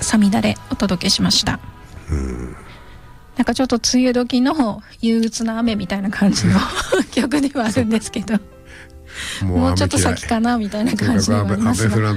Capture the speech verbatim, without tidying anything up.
さみだれお届けしました。 うん、 なんかちょっと梅雨時の憂鬱な雨みたいな感じの曲ではあるんですけど、もうちょっと先かなみたいな感じではありますが、